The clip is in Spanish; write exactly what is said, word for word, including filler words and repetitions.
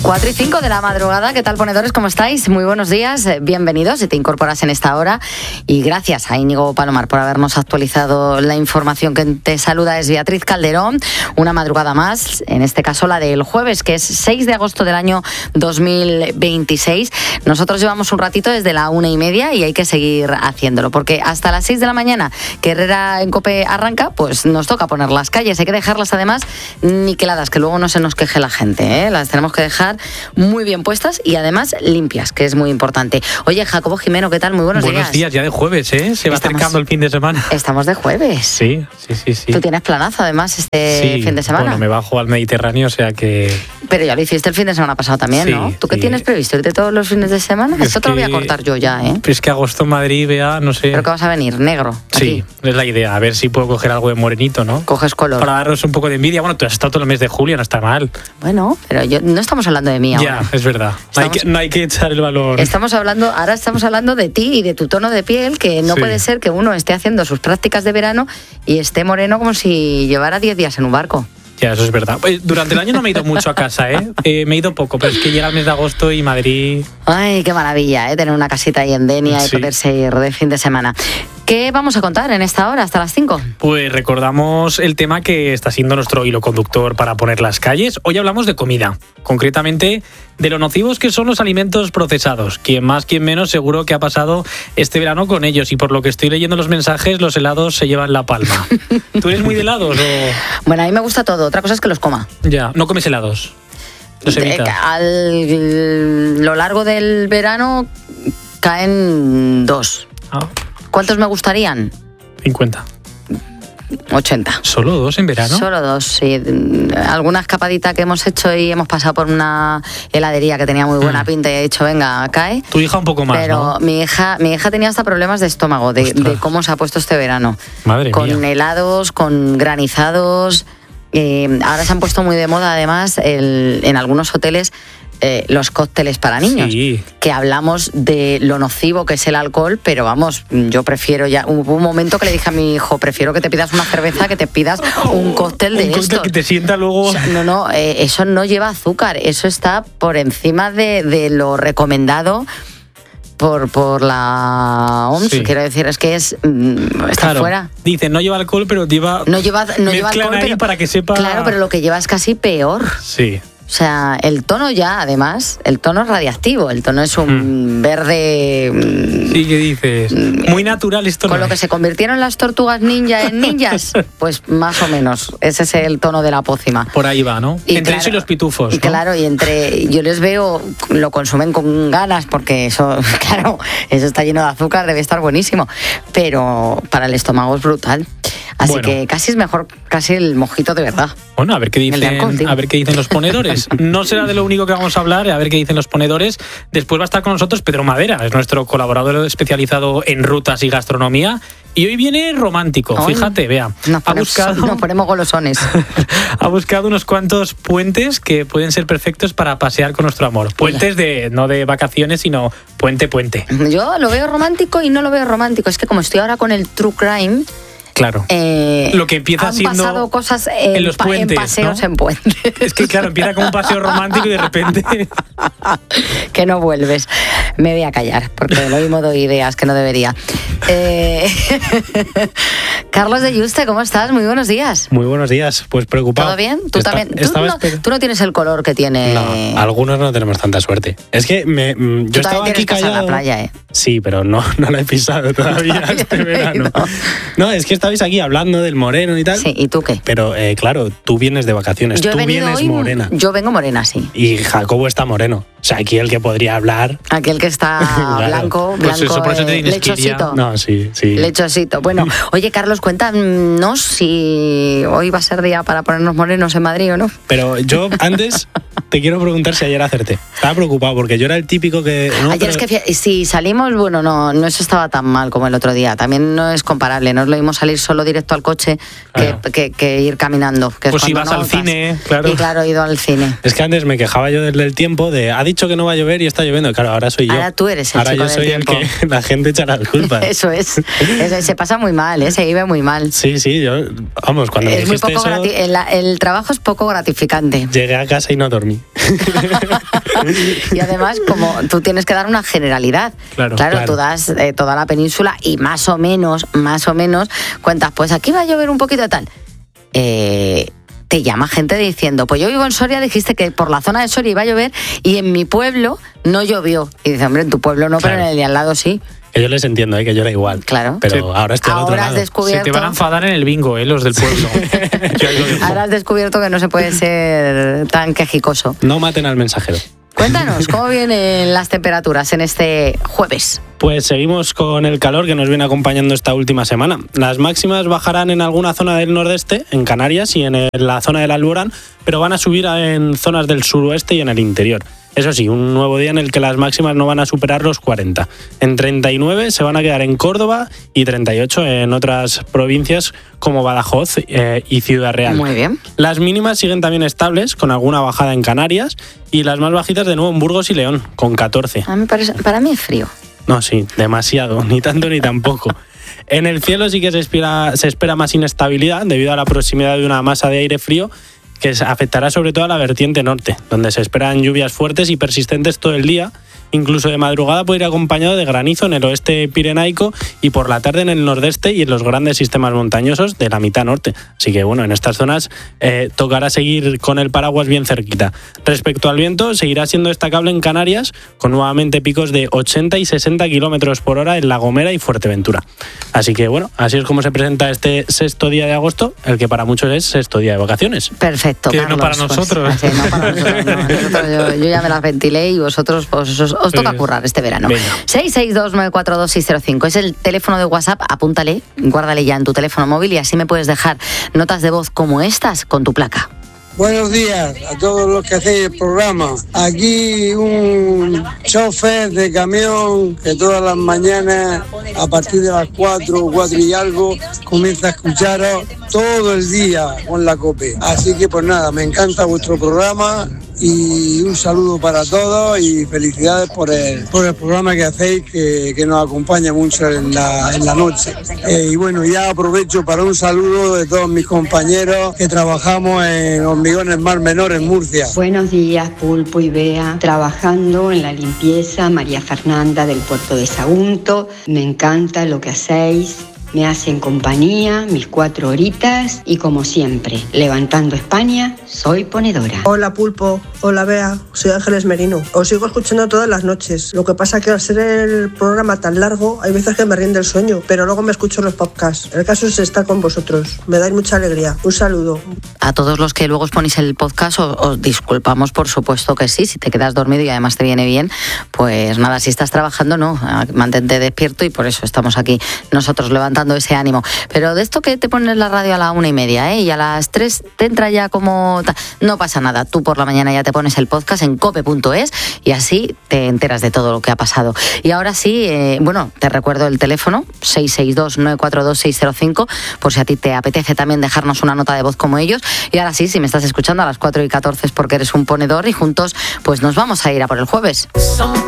cuatro y cinco de la madrugada, ¿qué tal, ponedores? ¿Cómo estáis? Muy buenos días, bienvenidos si te incorporas en esta hora. Y gracias a Íñigo Palomar por habernos actualizado la información. Que te saluda es Beatriz Calderón, una madrugada más, en este caso la del jueves, que es seis de agosto del año dos mil veintiséis. Nosotros llevamos un ratito desde la una y media y hay que seguir haciéndolo, porque hasta las seis de la mañana, que Herrera en COPE arranca, pues nos toca poner las calles. Hay que dejarlas además niqueladas, que luego no se nos queje la gente, ¿eh? Las tenemos que dejar muy bien puestas y además limpias, que es muy importante. Oye, Jacobo Jimeno, ¿qué tal? Muy buenos, buenos días. Buenos días, ya de jueves, ¿eh? Se va estamos, acercando el fin de semana. Estamos de jueves. Sí, sí, sí, sí. Tú tienes planazo además este sí, fin de semana. Bueno, me bajo al Mediterráneo, o sea que... Pero ya lo hiciste el fin de semana pasado también, sí, ¿no? ¿Tú qué sí. tienes previsto? ¿Irte todos los fines de semana? Es Esto te lo voy a cortar yo ya, ¿eh? Es que agosto en Madrid, vea, no sé... ¿Pero qué vas a venir? ¿Negro? Sí, aquí. Es la idea. A ver si puedo coger algo de morenito, ¿no? Coges color. Para daros un poco de envidia. Bueno, tú has estado todo el mes de julio, no está mal. Bueno, pero yo, no estamos hablando de mí ahora. Ya, es verdad. No hay, que, no hay que echar el valor. Estamos hablando, ahora estamos hablando de ti y de tu tono de piel, que no sí. puede ser que uno esté haciendo sus prácticas de verano y esté moreno como si llevara diez días en un barco. Ya, eso es verdad. Durante el año no me he ido mucho a casa, ¿eh? eh me he ido poco, pero es que llega el mes de agosto y Madrid... Ay, qué maravilla, ¿eh? Tener una casita ahí en Denia sí. y poderse ir de fin de semana. ¿Qué vamos a contar en esta hora, hasta las cinco? Pues recordamos el tema que está siendo nuestro hilo conductor para poner las calles. Hoy hablamos de comida, concretamente de lo nocivos que son los alimentos procesados. Quien más, quien menos, seguro que ha pasado este verano con ellos. Y por lo que estoy leyendo los mensajes, los helados se llevan la palma. ¿Tú eres muy de helados o...? Bueno, a mí me gusta todo. Otra cosa es que los coma. Ya, ¿no comes helados? Los evitas. A lo largo del verano caen dos. Ah. ¿Cuántos me gustarían? cincuenta. ochenta. ¿Solo dos en verano? Solo dos, sí. Alguna escapadita que hemos hecho y hemos pasado por una heladería que tenía muy buena mm. pinta y he dicho, venga, cae. Tu hija un poco más, Pero ¿no? mi hija, mi hija tenía hasta problemas de estómago, de, de cómo se ha puesto este verano. Madre con mía. Con helados, con granizados. Eh, ahora se han puesto muy de moda, además, el, en algunos hoteles, Eh, los cócteles para niños, sí. que hablamos de lo nocivo que es el alcohol, pero vamos, yo prefiero ya, hubo un momento que le dije a mi hijo, prefiero que te pidas una cerveza que te pidas un cóctel de un esto. Un cóctel que te sienta luego... O sea, no, no, eh, eso no lleva azúcar, eso está por encima de, de lo recomendado por, por la O M S, sí. Quiero decir, es que es está claro. fuera. Dice, no lleva alcohol, pero lleva... No lleva, no lleva alcohol, pero, para que sepa... Claro, pero lo que lleva es casi peor. Sí. O sea, el tono ya, además, el tono es radiactivo, el tono es un mm. verde... Sí, ¿qué dices? Muy natural esto. Con no lo que se convirtieron las tortugas ninja en ninjas, pues más o menos, ese es el tono de la pócima. Por ahí va, ¿no? Y entre claro, eso y los pitufos, y ¿no? Claro, y entre... Yo les veo, lo consumen con ganas, porque eso, claro, eso está lleno de azúcar, debe estar buenísimo, pero para el estómago es brutal. Así bueno. que casi es mejor, casi el mojito de verdad. Bueno, a ver qué dicen, alcohol, a ver qué dicen los ponedores. No será de lo único que vamos a hablar, a ver qué dicen los ponedores. Después va a estar con nosotros Pedro Madera, es nuestro colaborador especializado en rutas y gastronomía. Y hoy viene romántico, Ay, fíjate, vea. Nos ponemos, ha buscado, nos ponemos golosones. Ha buscado unos cuantos puentes que pueden ser perfectos para pasear con nuestro amor. Puentes de no de vacaciones, sino puente, puente. Yo lo veo romántico y no lo veo romántico. Es que como estoy ahora con el true crime... Claro. Eh, lo que empieza han siendo pasado cosas en, en los puentes, en paseos, ¿no? En puentes. Es que claro, empieza como un paseo romántico y de repente que no vuelves. Me voy a callar porque lo mismo doy ideas que no debería. Eh... Carlos de Yuste, ¿cómo estás? Muy buenos días. Muy buenos días. Pues preocupado. ¿Todo bien? Tú Está, también. Tú no, esper... tú no tienes el color que tiene. No, algunos no tenemos tanta suerte. Es que me, yo tú estaba aquí callado. En la playa, ¿eh? Sí, pero no, no la he pisado todavía este verano. No, es que estabais aquí hablando del moreno y tal. Sí, ¿y tú qué? Pero eh, claro, tú vienes de vacaciones, yo tú vienes hoy, morena. Yo vengo morena, sí. Y Jacobo está moreno. O sea, aquí el que podría hablar... Aquel que está claro. blanco, blanco, pues eso, por eso te lechosito. No, sí, sí. Lechosito. Bueno, oye, Carlos, cuéntanos si hoy va a ser día para ponernos morenos en Madrid o no. Pero yo antes te quiero preguntar si ayer acerté. Estaba preocupado porque yo era el típico que... ¿no? Ayer Pero... es que si salimos, bueno, no, no eso estaba tan mal como el otro día. También no es comparable. No es lo mismo salir solo directo al coche que, claro. que, que ir caminando. Que pues si vas no al cine, claro. Y claro, he ido al cine. Es que antes me quejaba yo del, del tiempo de... Ha dicho que no va a llover y está lloviendo. Claro, ahora soy yo. Ahora tú eres el ahora chico yo soy del tiempo. El que la gente echa las culpas. Eso es. Eso, se pasa muy mal, ¿eh? Se vive muy mal. Sí, sí. Yo, vamos, cuando es me muy dijiste poco eso... Grati- el, el trabajo es poco gratificante. Llegué a casa y no dormí. Y además, como tú tienes que dar una generalidad. Claro, claro, claro. tú das eh, toda la península y más o menos, más o menos, cuentas, pues aquí va a llover un poquito de tal. Eh... Te llama gente diciendo, pues yo vivo en Soria, dijiste que por la zona de Soria iba a llover y en mi pueblo no llovió. Y dice, hombre, en tu pueblo no, claro, pero en el de al lado sí. Que yo les entiendo, ¿eh? Que yo era igual. Claro. Pero sí. ahora estoy al ahora otro has lado. descubierto... Se te van a enfadar en el bingo, ¿eh? Los del pueblo. Ahora has descubierto que no se puede ser tan quejicoso. No maten al mensajero. Cuéntanos, ¿cómo vienen las temperaturas en este jueves? Pues seguimos con el calor que nos viene acompañando esta última semana. Las máximas bajarán en alguna zona del nordeste, en Canarias y en la zona del Alborán, pero van a subir en zonas del suroeste y en el interior. Eso sí, un nuevo día en el que las máximas no van a superar los cuarenta. En treinta y nueve se van a quedar en Córdoba y treinta y ocho en otras provincias como Badajoz eh, y Ciudad Real. Muy bien. Las mínimas siguen también estables, con alguna bajada en Canarias, y las más bajitas de nuevo en Burgos y León, con catorce. A mí parece, para mí es frío. No, sí, demasiado, ni tanto ni tampoco. En el cielo sí que se espera, se espera más inestabilidad debido a la proximidad de una masa de aire frío que afectará sobre todo a la vertiente norte, donde se esperan lluvias fuertes y persistentes todo el día. Incluso de madrugada puede ir acompañado de granizo en el oeste pirenaico y por la tarde en el nordeste y en los grandes sistemas montañosos de la mitad norte. Así que bueno, en estas zonas eh, tocará seguir con el paraguas bien cerquita. Respecto al viento, seguirá siendo destacable en Canarias, con nuevamente picos de ochenta y sesenta kilómetros por hora en La Gomera y Fuerteventura. Así que bueno, así es como se presenta este sexto día de agosto, el que para muchos es sexto día de vacaciones. Perfecto, que Carlos, no para pues, nosotros. así, no para nosotros, no. Nosotros, yo, yo ya me las ventilé y vosotros pues, os, os toca currar este verano. seis seis dos nueve cuatro dos seis cero cinco es el teléfono de WhatsApp, apúntale, guárdale ya en tu teléfono móvil y así me puedes dejar notas de voz como estas con tu placa. Buenos días a todos los que hacéis el programa. Aquí un chofer de camión que todas las mañanas a partir de las cuatro, cuatro y algo comienza a escucharos todo el día con la COPE. Así que pues nada, me encanta vuestro programa y un saludo para todos y felicidades por el, por el programa que hacéis que, que nos acompaña mucho en la, en la noche. Eh, y bueno, ya aprovecho para un saludo de todos mis compañeros que trabajamos en Hormigones Mar Menor en Murcia. Buenos días, Pulpo y Bea. Trabajando en la limpieza, María Fernanda del puerto de Sagunto. Me encanta lo que hacéis. Me hacen compañía mis cuatro horitas y como siempre, levantando España, soy ponedora. Hola Pulpo, hola Bea, soy Ángeles Merino. Os sigo escuchando todas las noches. Lo que pasa que al ser el programa tan largo, hay veces que me rinde el sueño, pero luego me escucho los podcasts. El caso es estar con vosotros. Me dais mucha alegría. Un saludo. A todos los que luego os ponéis el podcast, os, os disculpamos, por supuesto que sí. Si te quedas dormido y además te viene bien, pues nada, si estás trabajando, no, mantente despierto y por eso estamos aquí nosotros levantando ese ánimo. Pero de esto que te pones la radio a la una y media, ¿eh? Y a las tres te entra ya como... No pasa nada, tú por la mañana ya te pones el podcast en cope punto es y así te enteras de todo lo que ha pasado. Y ahora sí, eh, bueno, te recuerdo el teléfono, seis seis dos nueve cuatro dos seis cero cinco, por si a ti te apetece también dejarnos una nota de voz como ellos. Y ahora sí, si me estás escuchando a las cuatro y catorce es porque eres un ponedor y juntos pues nos vamos a ir a por el jueves.